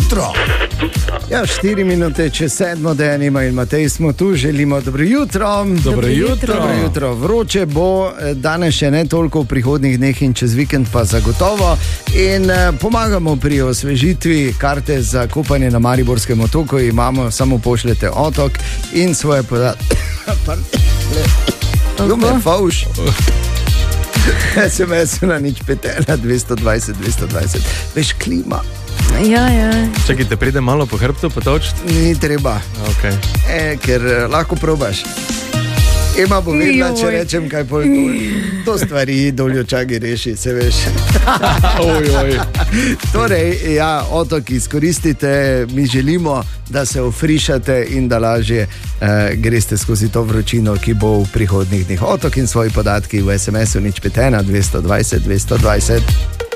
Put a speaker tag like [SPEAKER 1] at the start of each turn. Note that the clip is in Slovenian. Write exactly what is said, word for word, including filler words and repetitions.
[SPEAKER 1] jutro.
[SPEAKER 2] Ja, štiri minute čez sedmo, Denima in Matej smo tu, želimo dobro jutro.
[SPEAKER 3] Dobro jutro.
[SPEAKER 2] Dobro jutro. Vroče bo danes še ne toliko, v prihodnjih dneh in čez vikend pa zagotovo. In pomagamo pri osvežitvi. Karte za kopanje na Mariborskem otoku imamo, samo pošljete otok in svoje podatke. Ljubne fauš. S M S na nič pet ena dvesto dvajset dvesto dvajset. Veš, klima.
[SPEAKER 4] Ja, ja.
[SPEAKER 3] Čakaj, te pride malo po hrbtu potočiti?
[SPEAKER 2] Ni treba.
[SPEAKER 3] Okay.
[SPEAKER 2] E, ker lahko probaš. Ema bo vedela, če rečem kaj pol to. To stvari doljočagi reši, se veš.
[SPEAKER 3] oj, oj.
[SPEAKER 2] Torej, ja, otok izkoristite, mi želimo, da se ofrišate in da lažje eh, greste skozi to vročino, ki bo v prihodnjih dneh. Otok in svoji podatki v S M S-u nič pet ena dvesto dvajset dvesto dvajset.